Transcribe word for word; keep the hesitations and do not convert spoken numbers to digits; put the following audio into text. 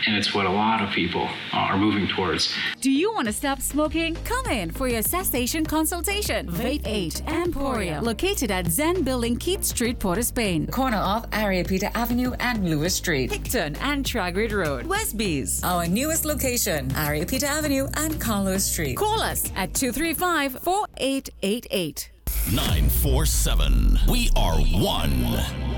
and it's what a lot of people are moving towards. Do you want to stop smoking? Come in for your cessation consultation. Vape eight Emporium, located at Zen Building, Keith Street, Port of Spain, corner of Ariapita Avenue and Lewis Street, Hickton and Tragrid Road, Westbees. Our newest location, Ariapita Avenue and Carlos Street. Call us at two three five, four eight eight eight. nine four seven. We are one.